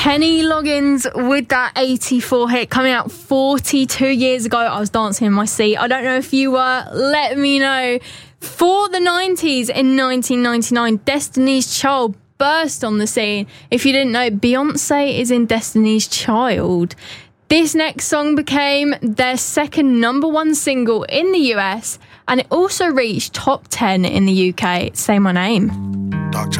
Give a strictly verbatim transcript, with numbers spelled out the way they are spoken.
Kenny Loggins with that eighty-four hit coming out forty-two years ago. I was dancing in my seat. I don't know if you were. Let me know. For the nineties, in nineteen ninety-nine, Destiny's Child burst on the scene. If you didn't know, Beyonce is in Destiny's Child. This next song became their second number one single in the U S, and it also reached top ten in the U K. Say My Name.